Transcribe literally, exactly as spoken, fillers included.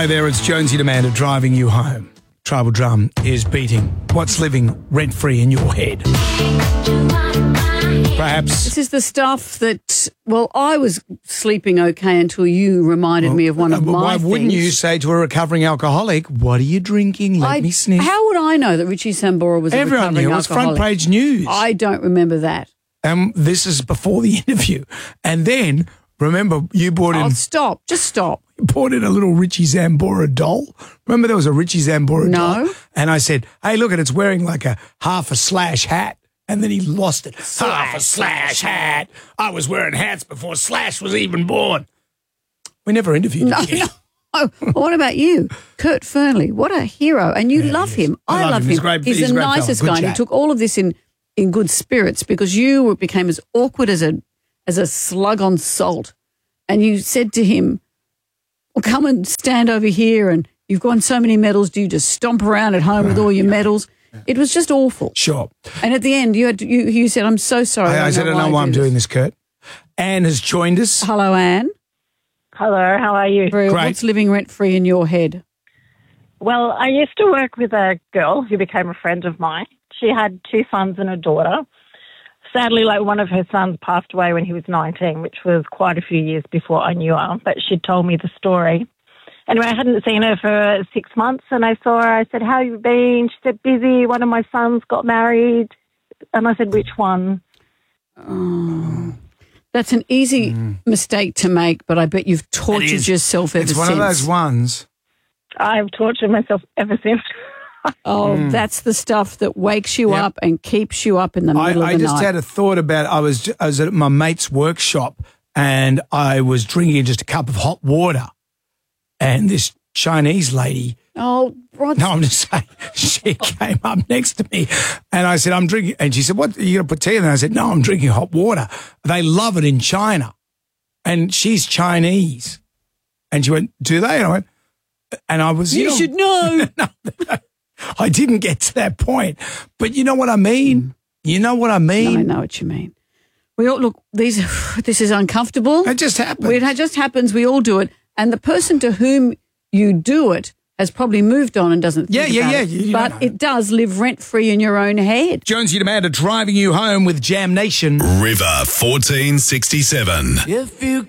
Hi there, it's Jonesy Demand of Driving You Home. Tribal Drum is beating what's living rent-free in your head. Perhaps. This is the stuff that, well, I was sleeping okay until you reminded well, me of one of uh, my Why things. wouldn't you say to a recovering alcoholic, what are you drinking? Let I, me sniff. How would I know that Richie Sambora was Everyone a recovering knew. It was alcoholic? front page news. I don't remember that. Um, this is before the interview. And then, remember, you brought in... Oh, stop. Just stop. You brought in a little Richie Zambora doll. Remember there was a Richie Zambora no. doll? And I said, hey, look, it's wearing like a half a slash hat. And then he lost it. Slash, half a slash hat. I was wearing hats before Slash was even born. We never interviewed no, him. No. Oh, what about you? Kurt Fernley, what a hero. And you yeah, love him. I, I love, love him. him. He's, great, he's, he's the great nicest fella. guy. And he took all of this in, in good spirits because you became as awkward as a as a slug on salt. And you said to him, well, come and stand over here and you've won so many medals. Do you just stomp around at home with all your medals? It was just awful. Sure. And at the end, you had to, you, you said, I'm so sorry. I, I, I said, I don't know why I'm do doing this, Kurt. Anne has joined us. Hello, Anne. Hello, how are you? Great. What's living rent-free in your head? Well, I used to work with a girl who became a friend of mine. She had two sons and a daughter. Sadly, like one of her sons passed away when he was nineteen, which was quite a few years before I knew her, but she told me the story. Anyway, I hadn't seen her for six months, and I saw her. I said, how you been? She said, busy. One of my sons got married. And I said, which one? Oh, that's an easy mm. mistake to make, but I bet you've tortured yourself ever since. It's one since. of those ones. I've tortured myself ever since. Oh, mm. that's the stuff that wakes you yep. up and keeps you up in the middle I, of the I just night. had a thought about, I was, I was at my mate's workshop and I was drinking just a cup of hot water and this Chinese lady. Oh, Rod. No, I'm just saying, she came up next to me and I said, I'm drinking, and she said, what, are you going to put tea in there? I said, no, I'm drinking hot water. They love it in China. And she's Chinese. And she went, do they? And I went, and I was, you, you know, should know. no, no, I didn't get to that point. But you know what I mean? Mm. You know what I mean? No, I know what you mean. We all, look, these, this is uncomfortable. It just happens. It just happens. We all do it. And the person to whom you do it has probably moved on and doesn't think yeah, yeah, about yeah, it. you, you but it does live rent-free in your own head. Jonesy Demand driving you home with Jam Nation. River fourteen sixty-seven. If you